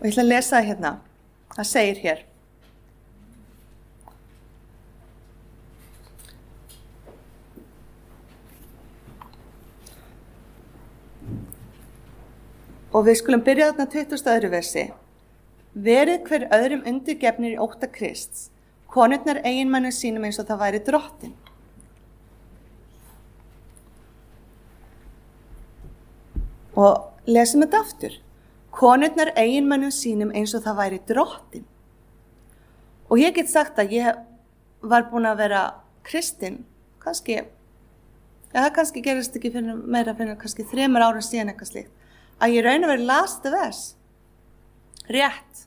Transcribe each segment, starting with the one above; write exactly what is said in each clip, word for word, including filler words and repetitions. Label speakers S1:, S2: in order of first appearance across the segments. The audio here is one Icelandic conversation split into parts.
S1: Og ég ætla að lesa það hérna. Það segir hér. Og við skulum byrja þarna tuttugasta öðru versi. Verið hver öðrum undirgefnir í ótta Krists, konurnar eiginmönnum sínum eins og það væri drottin. Og lesum þetta aftur. Konurnar eiginmönnum sínum eins og það væri drottin. Og ég get sagt að ég var búin að vera kristin, kannski, ja, það kannski gerist ekki fyrir meira fyrir kannski þremur ára síðan eitthvað slíkt, að ég raun að vera last vers, rétt.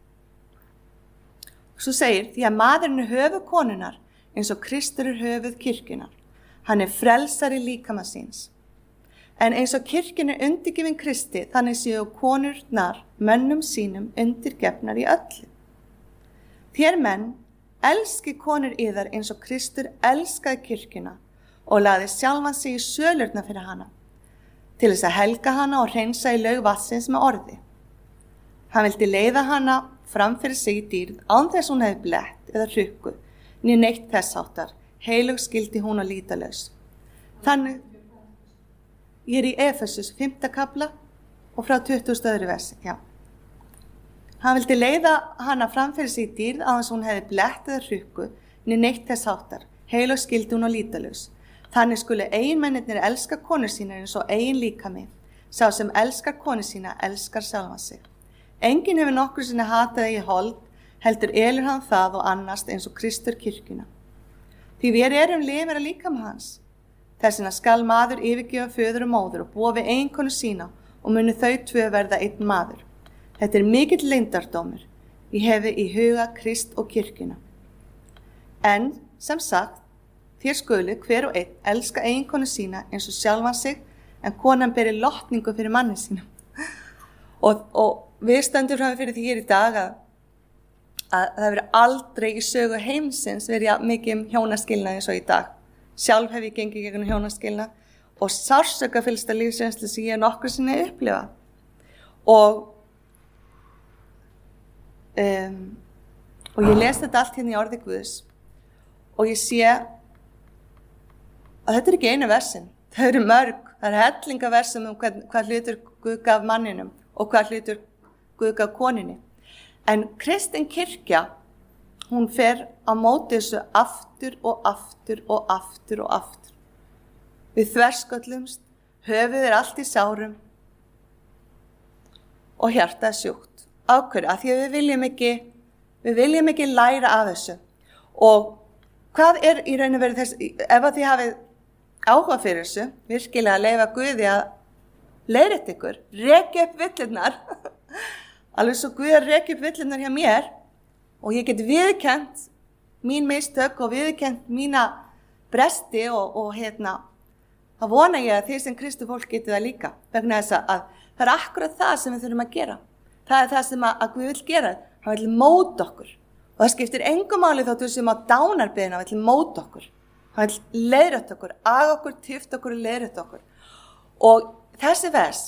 S1: Svo segir, því að maðurinn er höfuð konunar eins og Kristur er höfuð kirkjunar. Hann er frelsari líkama síns. En eins og kirkjun er undirgefin Kristi, þannig séu konurnar mönnum sínum undirgefnar í öllu. Þér menn, elski konur yðar eins og Kristur elskaði kirkjuna og lagði sjálfan sig í sölurna fyrir hana, til þess að helga hana og hreinsa í laug vatnsins með orði. Hann vildi leiða hana fram fyrir sig í dýrð án þess hún hefði blett eða hrukku, né neitt þess háttar, heilug skildi hún og lítalaus. Þannig, ég er í Efesus fimmta kafla og frá tuttugasta öðru versi, já. Hann vildi leiða hana fram fyrir sig í dýrð án þess hún hefði blett eða hrukku, né neitt þess háttar, heilug skildi hún og lítalaus. Þannig skulu eiginmennirnir elska konur sínar eins og eigin líkami. Sá sem elskar konur sína, elskar sjálfan sig. Enginn hefur nokkur sinni hataði í hold, heldur elur hann það og annast eins og Kristur kirkjuna. Því við erum limir að líkama hans. Þessina skal maður yfirgefa föður og móður og búa við eiginkonu sína og munu þau tvö verða einn maður. Þetta er mikill leyndardómur. Ég hefi í huga Krist og kirkjuna. En, sem sagt, þér skulu hver og einn elska eiginkonu sína eins og sjálfan sig, en konan beri lotningu fyrir manni sínum. Og, og við stöndum fram fyrir því hér í dag að, að það hefur aldrei í sögu heimsins verið mikið um hjónaskilnað eins og í dag. Sjálf hef ég gengið gegn hjónaskilnað og sársökafyllsta lífsreynslu sem ég nokkur sinni upplifa. Og, um, og ég les þetta allt hérna í orði Guðs og ég sé að þetta er ekki einu versin, það eru mörg, það eru hellingaversum um hvað, hvað hlutur Guð gaf manninum og hvað hlutur Guð gaf koninni. En kristin kirkja, hún fer á móti þessu aftur og aftur og aftur og aftur. Við þversköllumst, höfuð er allt í sárum og hjarta er sjúkt. Ákveður, að því að við viljum ekki, við viljum ekki læra af þessu. Og hvað er í raun og veru þess, ef að þið hafið áhuga fyrir þessu, virkilega að leyfa Guði að leiðrétta ykkur, rekja upp villurnar, alveg svo Guð að rekja upp villurnar hjá mér og ég get viðurkennt mín mistök og viðurkennt mína bresti og, og hérna, það vona ég að þið sem Kristi fólk geti það líka, vegna þess að það er akkurat það sem við þurfum að gera. Það er það sem að, að Guð vil gera, hann vil móta okkur og það skiptir engu máli þótt við sem á dánarbeðina, hann vil móta okkur. Hann vil leiðrétta okkur, aga okkur, tyfta okkur og leiðrétta okkur. Og þessi vers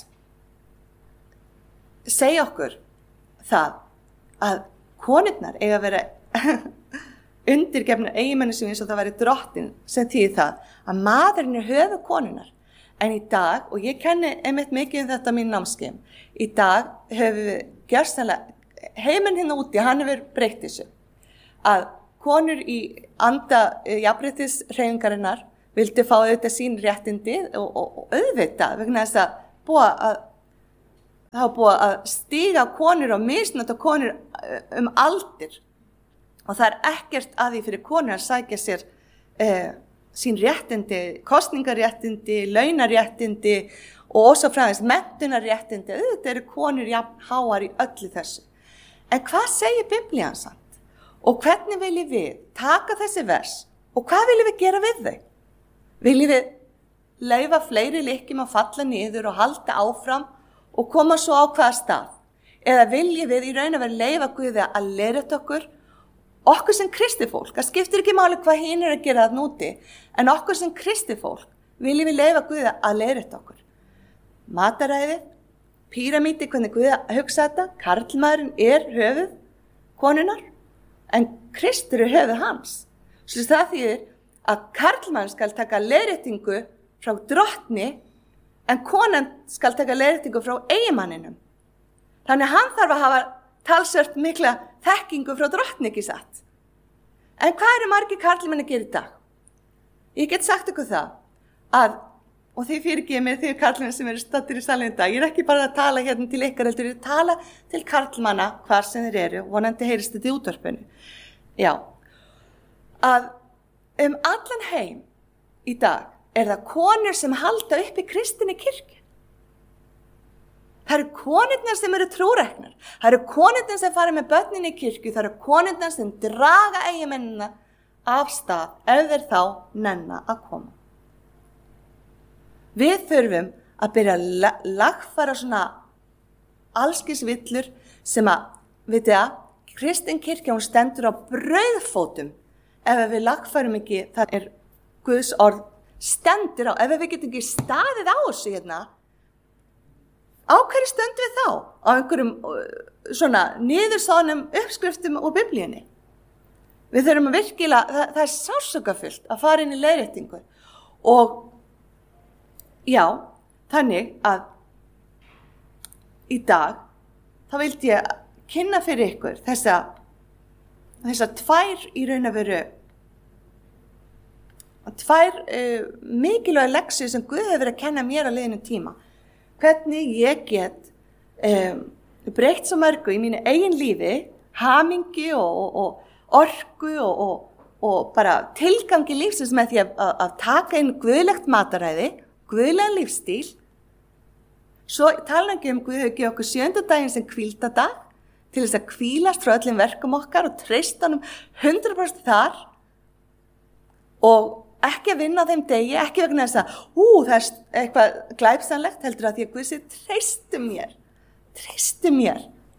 S1: segja okkur það að konurnar eiga að vera undirgefnar eiginmenni sem eins og það væri drottin sem þýðir það að maðurinn er höfuð konunnar. En í dag, og ég kenni einmitt mikið um þetta mín námskeið, í dag höfum við gjörsamlega, heiminn hérna úti, hann hefur breytt þessu, að konur í anda jafnréttishreyfingarinnar vildu fá auðvitað sín réttindi og, og, og auðvitað vegna þess að búa að það var búið að stíga konur og misnota konur um aldir og það er ekkert að því fyrir konur að sækja sér eh, sín réttindi, kostningaréttindi, launaréttindi og svo framvegis menntunarréttindi, auðvitað eru konur jafn háar í öllu þessu. En hvað segir Biblían samt? Og hvernig viljum við taka þessi vers og hvað viljum við gera við þau? Viljum við leyfa fleiri lykkjum að falla niður og halda áfram og koma svo á hvaða stað? Eða viljum við í raun að vera leyfa Guði að leiðrétta okkur, okkur sem kristið-fólk, það skiptir ekki máli hvað hinn er að gera þarna úti, en okkur sem kristið-fólk viljum við leyfa Guði að leiðrétta okkur. Mataræðið píramídi, hvernig Guð hugsa þetta, karlmaðurinn er höfuð konunar, en Kristur er höfuð hans. Svo það þýðir að karlmaðurinn skal taka leiðréttingu frá drottni, en konan skal taka leiðréttingu frá eiginmanninum. Þannig að hann þarf að hafa talsvert mikla þekkingu frá drottni, ekki satt. En hvað eru margir karlmenn að gera í dag? Ég get sagt ykkur það, að, og þið fyrirgefið mér þið karlmenn sem eru staddir í salinu í dag, ég er ekki bara að tala hérna til ykkar, heldur ég að tala til karlmanna hvar sem þeir eru, vonandi heyrist þetta í útvarpinu. Já, að um allan heim í dag er það konur sem halda upp í kristinni kirkju. Það eru konurnar sem eru trúræknar. Það eru konurnar sem fara með börnin í kirkju. Það eru konurnar sem draga eiginmennina af stað ef þeir þá nenna að koma. Við þurfum að byrja að lagfæra svona allskis villur sem að, veitu að, kristin kirkja hún stendur á brauðfótum ef við lagfærum ekki, það er Guðs orð stendur á, ef við getum ekki staðið á þessu hérna, á hverju stöndum við þá? Á einhverjum svona niðursáðnum uppskriftum úr biblíunni. Við þurfum að virkilega, það, það er sársaukafullt að fara inn í leiðréttingu. Og já, þannig að í dag, þá vildi ég kynna fyrir ykkur þessa, þessa tvær í raun að veru, tvær uh, mikilvæg leksíur sem Guð hefur verið að kenna mér á liðinu tíma. Hvernig ég get um, breytt svo mörgu í mínu eigin lífi, hamingi og, og, og orku og, og, og bara tilgangi lífsins með því að, að, að taka inn guðlegt mataræði, guðlegan lífstíl. Svo tala ekki um Guð hefur gefið okkur sjönda daginn sem hvíldadag til þess að hvílast frá öllum verkum okkar og treysta honum hundrað prósent þar og ekki að vinna á þeim degi, ekki vegna þess að, ú, það er eitthvað glæpsamlegt, heldur að því að Guð sé, treystu mér, treystu mér.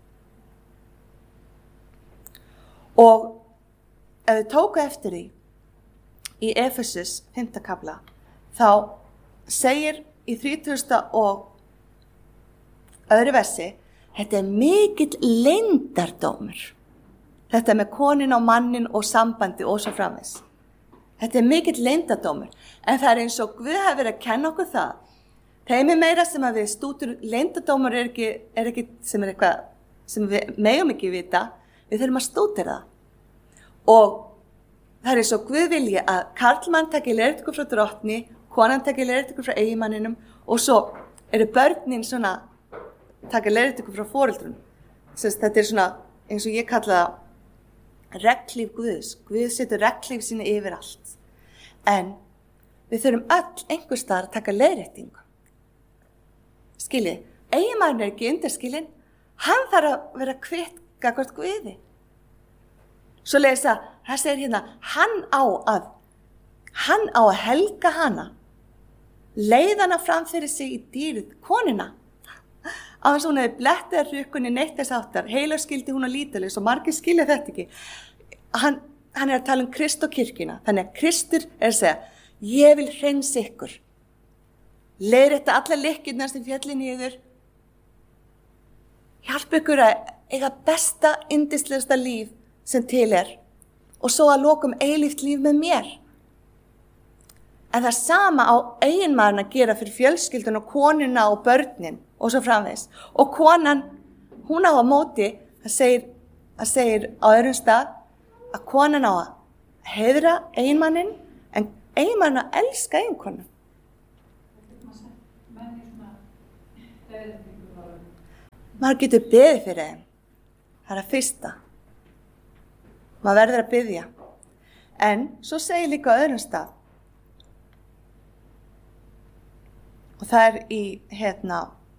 S1: Og ef þið tóku eftir því, í Efesus fimmta kafla, þá segir í þrítugasta og öðru versi, þetta er mikill leyndardómur. Þetta með konin og mannin og sambandi og svo framvegis. Þetta er mikill leyndardómur, en það er eins og Guð hefur verið að kenna okkur það. Þeim er meira sem að við stútur, leyndardómur er ekki, er ekki sem er eitthvað sem við megum ekki vita, við þurfum að stútira það. Og það er eins og Guð vilji að karlmann taki leiðréttingu frá drottni, konan taki leiðréttingu frá eiginmanninum og svo eru börnin svona taka leiðréttingu frá foreldrum. Þetta er svona eins og ég kalla það reglíf Guðs. Guð setur reglíf sína yfir allt. En við þurfum öll einhvers staðar að taka leiðréttingu. Skiljið, eiginmaðurinn er ekki undirskilinn, hann þarf að vera kvitt gagnvart Guði. Svo lesa, það segir hérna, hann á að, hann á að helga hana, leiða hana fram fyrir sig í dýrið, konuna. Á þess að hún hefði blettið rukkunni neitt þess áttar, heilar skildi hún að lítalis og margir skilja þetta ekki. Hann, hann er að tala um Krist og kirkjuna, þannig að Kristur er að segja, ég vil hreinsa ykkur, leiðrétta alla lykkjurnar sem fjalli niður, hjálpa ykkur að eiga besta, yndislegasta líf sem til er og svo að lokum eilíft líf með mér. En það sama á eiginmaðurinn að gera fyrir fjölskyldun og konuna og börnin og svo framvegis. Og konan, hún á að móti, það segir, það segir á öðrum stað, að konan á að heiðra eiginmanninn, en eiginmanninn að elska eiginkonan. Maður getur beðið fyrir þeim. Það er að fyrsta. Maður verður að biðja. En svo segir líka á öðrum stað, og það er í, hérna,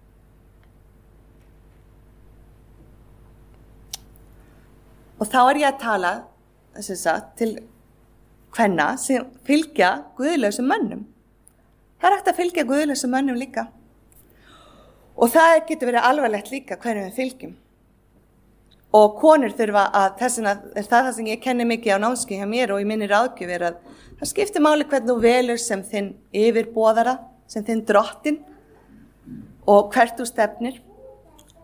S1: og þá er ég að tala, þess að sagt, til kvenna sem fylgja guðlausum mönnum. Það er hægt að fylgja guðlausum mönnum líka. Og það getur verið alvarlegt líka hvernig við fylgjum. Og konur þurfa að, þess vegna er það það sem ég kenni mikið á námskeið hjá mér og í minni ráðgjöf er að það skiptir máli hvernig þú velur sem þinn yfirboðara, sem þinn drottin og hvert þú stefnir.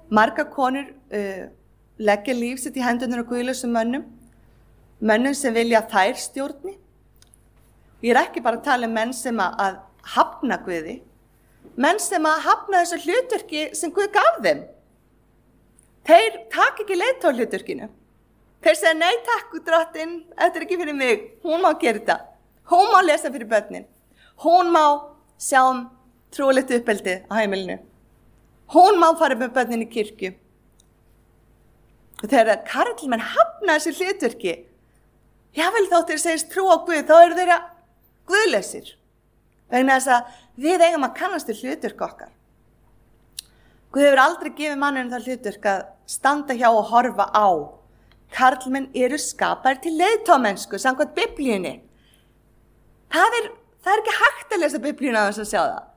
S1: Margar konur uh, leggja líf sitt í hendurnar á guðlausum mönnum, mönnum sem vilja þær stjórni. Ég er ekki bara að tala um menn sem að, að hafna Guði, menn sem að hafna þessu hlutverki sem Guð gaf þeim. Þeir taka ekki leiðtoga hlutverkinu. Þeir segja, nei takk, drottinn, þetta er ekki fyrir mig, hún má gera þetta. Hún má lesa fyrir börnin. Hún má sjá um trúlegt uppeldi á heimilinu. Hún má fara með börnin í kirkju. Og þegar karlmenn hafna þessi hlutverki, jável þótt þeir segist trú á Guð, þá eru þeirra guðlausir. Vegna þess að við eigum að kannast til hlutverk okkar. Guð hefur aldrei gefið manninu það hlutverk að standa hjá og horfa á. Karlmenn eru skapaðir til leiðtogamennsku samkvæmt Biblíunni. Það er, það er ekki hægt að lesa Biblíuna á þess að sjá það.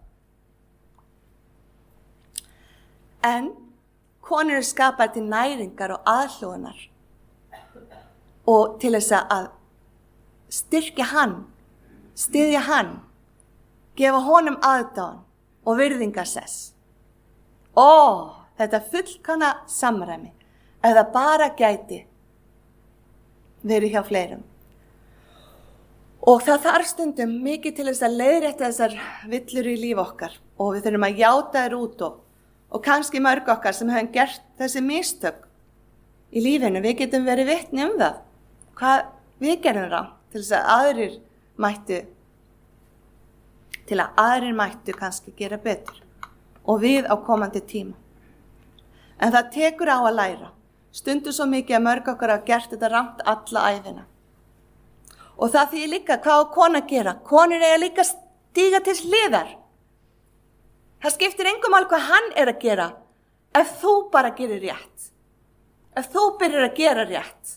S1: En konur eru skapaðir til næringar og aðhlúunar og til þess að styrkja hann, styðja hann, gefa honum aðdáun og virðingarsess. Ó, þetta fullkomna samræmi, ef það bara gæti verið hjá fleirum. Og það þarf stundum mikið til þess að leiðrétta þessar villur í líf okkar og við þurfum að játa þær út og, og kannski mörg okkar sem hefum gert þessi mistök í lífinu, við getum verið vitni um það. Hvað við gerum það til þess að aðrir mættu, til að aðrir mættu kannski gera betur og við á komandi tíma. En það tekur á að læra. Stundum svo mikið að mörg okkar hafa gert þetta rangt alla ævina. Og það þýðir líka, hvað á kona að gera? Konur eiga líka stíga til hliðar. Það skiptir engum máli hvað hann er að gera, ef þú bara gerir rétt. Ef þú byrjar að gera rétt.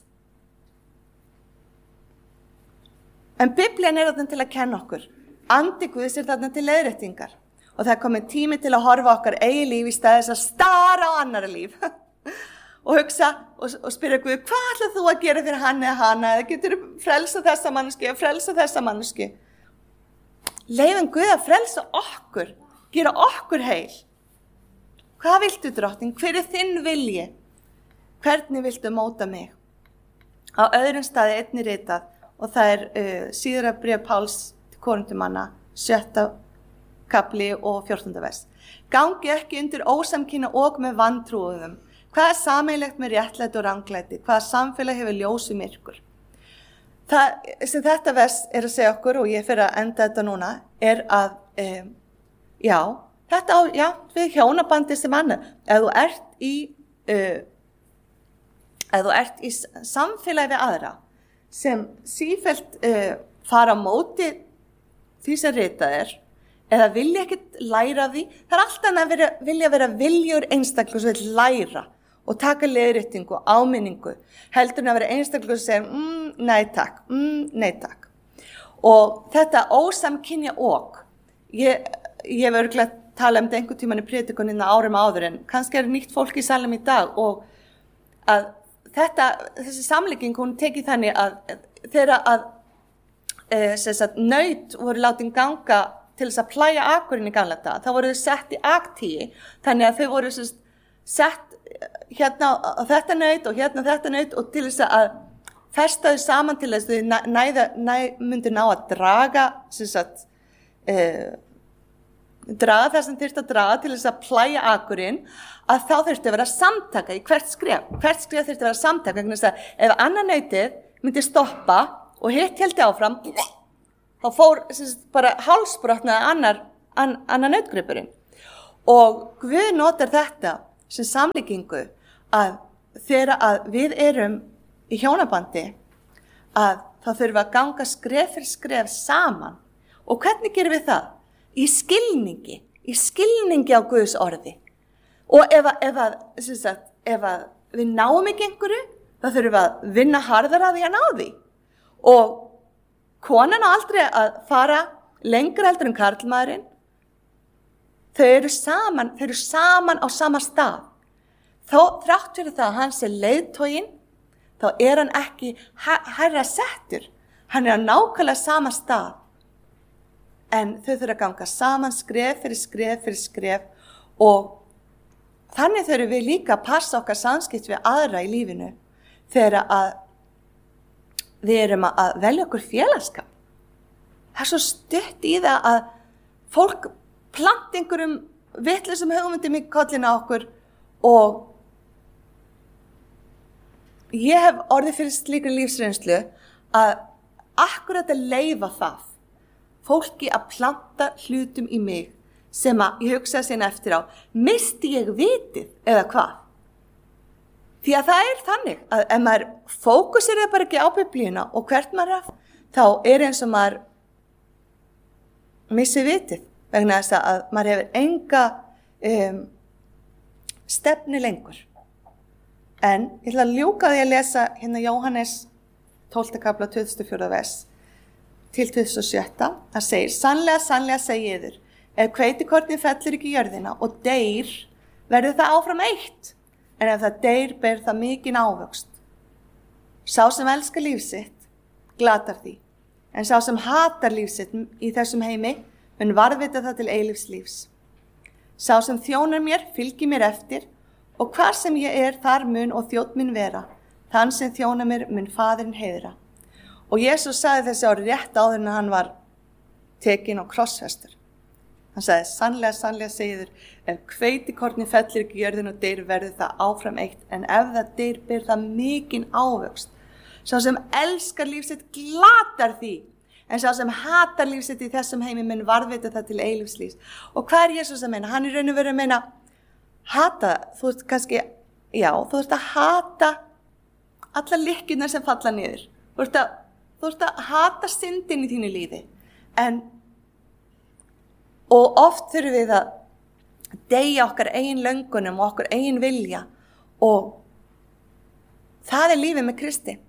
S1: En Biblían er þarna til að kenna okkur. Andi Guðs er þarna til leiðréttingar. Og það er komin tími til að horfa okkar eigin líf í stað þess að stara á annarra líf. Og hugsa og, og spyrja Guð, hvað ætlar þú að gera fyrir hann eða hana? Eða getur þú frelsa þessa manneski eða frelsa þessa manneski? Leifum Guð að frelsa okkur, gera okkur heil. Hvað viltu, drottning? Hver er þinn vilji? Hvernig viltu móta mig? Á öðrum staði einnig ritað, og það er uh, síðara bréf Páls til Korintumanna, sjötta kapli og fjórtánda vers. Gangi ekki undir ósamkynna og með vantrúuðum. Hvað er sameiginlegt með réttlæti og ranglæti? Hvaða samfélag hefur ljós í myrkur? Það sem þetta vers er að segja okkur, og ég fyrir að enda þetta núna, er að, um, já, þetta á, já, við hjónabandi sem annað. Ef þú ert í, uh, ef þú ert í samfélagi við aðra, sem sífellt uh, fara á móti því sem ritað er, eða vilja ekkert læra af því, það er alltaf að vera, vilja vera viljur einstaklega sem vil læra og taka leiðréttingu og áminningu, heldur en að vera einstaklega sem segir, mm, nei takk, mm, nei takk. Og þetta ósamkynja ok, ég, ég hef örgulega talað um þetta einhvern tímann í prédikunina árum áður, en kannski er nýtt fólk í salnum í dag, og að þetta, þessi samlíking, hún tekið þannig að þegar að e, sagt, naut voru látin ganga til þess að plæja akurinn í gamla daga, þá voru þau sett í aktíi, þannig að þau voru sagt, sett hérna á þetta naut og hérna á þetta naut, og til þess að festa þau saman til þess að þau næða, næ, myndi ná að draga, sem sagt, e, draga það sem þurfti að draga til þess að plæja akurinn, að þá þurfti að vera samtaka í hvert skref. Hvert skref þurfti að vera samtaka, vegna þess að ef annar nautið myndi stoppa og hitt héldi áfram, þá fór sagt, bara hálsbrotnaði annar, an, annar nautgripurinn. Og Guð notar þetta sem samlíkingu að þegar að við erum í hjónabandi, að þá þurfum við að ganga skref fyrir skref saman. Og hvernig gerum við það? Í skilningi, í skilningi á Guðs orði. Og ef að, ef að, sem sagt, ef að við náum ekki einhverju, þá þurfum við að vinna harðar að því að ná því. Og konan á aldrei að fara lengra heldur en karlmaðurinn. Þau eru saman, þau eru saman á sama stað. Þó þrátt fyrir það að hann sé leiðtoginn, þá er hann ekki hærra settur. Hann er á nákvæmlega sama stað. En þau þurfa að ganga saman skref fyrir skref fyrir skref, og þannig þurfum við líka að passa okkar samskipt við aðra í lífinu þegar að við erum að velja okkur félagskap. Það er svo stutt í það að fólk plant einhverjum vitlausum hugmyndum í kollina á okkur og ég hef orðið fyrir slíkri lífsreynslu að akkurat að leyfa það fólki að planta hlutum í mig sem að ég hugsaði sína eftir á, misti ég vitið eða hvað? Því að það er þannig að ef maður fókusir bara ekki á biblíuna og hvert maður er, þá er eins og maður missi vitið vegna þess að maður hefur enga um, stefnu lengur. En ég ætla að ljúka því að lesa hérna Jóhannes tólfta kafla tuttugasta og fjórða vers til tuttugasta og sjötta. Það segir, sannlega, sannlega segi ég yður, ef hveitikornið fellur ekki í jörðina og deyr, verður það áfram eitt, en ef það deyr ber það mikinn ávöxt. Sá sem elskar líf sitt, glatar því, en sá sem hatar líf sitt í þessum heimi, mun varðvita það til eilífs lífs. Sá sem þjónar mér, fylgir mér eftir, og hvar sem ég er, þar mun og þjónn mun vera. Þann sem þjónar mér mun Faðirinn heiðra. Og Jesús sagði þessi orð rétt áður en hann var tekinn og krossfestur. Hann sagði, sannlega, sannlega segir, ef hveitikornið fellur ekki í jörðina og deyr, verður það áfram eitt, en ef það deyr ber það mikinn ávöxt. Sá sem elskar líf sitt glatar því, en sá sem hatar líf sitt í þessum heimi mun varðveita það til eilífs lífs. Og hvað er Jesús að meina? Hann er raun og veru að meina, hata, þú veist kannski, já, þú veist að hata alla lykkjurnar sem falla niður. Þú veist að, þú veist að hata syndin í þínu lífi. En, og oft þurfum við að deyja okkar eigin löngunum og okkar eigin vilja og það er lífið með Kristi.